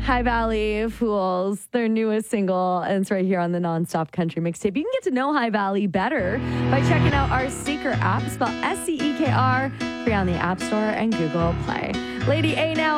High Valley Fools, their newest single, and it's right here on the Nonstop Country Mixtape. You can get to know High Valley better by checking out our Seeker app, spelled Seekr, free on the App Store and Google Play. Lady A now